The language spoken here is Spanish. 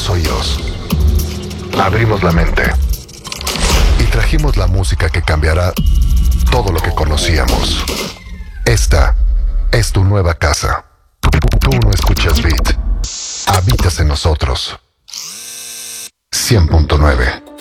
los oídos, abrimos la mente y trajimos la música que cambiará todo lo que conocíamos. Esta es tu nueva casa. Tú no escuchas Beat, habitas en nosotros. 100.9